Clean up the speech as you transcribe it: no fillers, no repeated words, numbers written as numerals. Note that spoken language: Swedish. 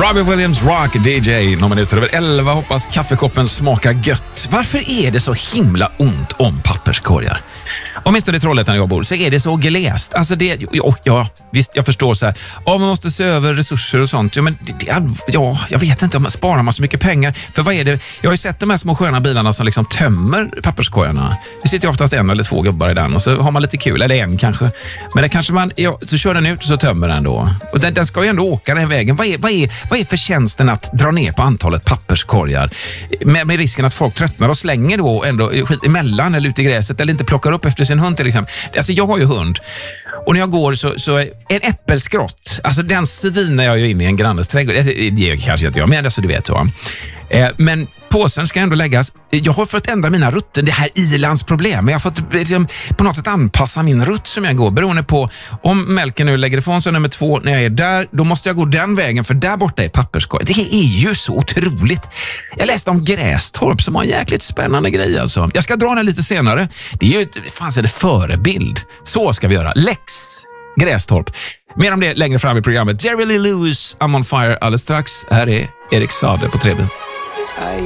Robbie Williams, Rock, DJ, några minuter över 11. Hoppas kaffekoppen smakar gött. Varför är det så himla ont om papperskorgar? Åtminstone i Trollhättan jag bor så är det så glest. Alltså det, ja, visst jag förstår så här. Ja, man måste se över resurser och sånt. Ja, men jag vet inte om man sparar man så mycket pengar. För vad är det? Jag har ju sett de här små sköna bilarna som liksom tömmer papperskorgarna. Det sitter ju oftast en eller två gubbar i den och så har man lite kul, eller en kanske. Men det kanske man, så kör den ut och så tömmer den då. Och den ska ju ändå åka den vägen. Vad är förtjänsten att dra ner på antalet papperskorgar? Med risken att folk tröttnar och slänger då ändå skit emellan eller ut i gräset eller inte plockar upp efter sin hund till exempel. Alltså jag har ju hund. Och när jag går så en äppelskrott, alltså den svinar jag ju in i en grannes trädgård. Det kanske inte jag, men alltså du vet så. Men påsen ska ändå läggas. Jag har fått ändra mina rutter. Det här Irlands problem. Jag har fått liksom, på något sätt anpassa min rutt som jag går. Beroende på om Melken nu lägger ifrån sig nummer 2 när jag är där. Då måste jag gå den vägen för där borta är papperskorg. Det är ju så otroligt. Jag läste om Grästorp som har en jäkligt spännande grej alltså. Jag ska dra den lite senare. Det är ju fanns det förebild. Så ska vi göra. Lex Grästorp. Mer om det längre fram i programmet. Jerry Lee Lewis, I'm on fire alldeles strax. Här är Erik Saade på 3B.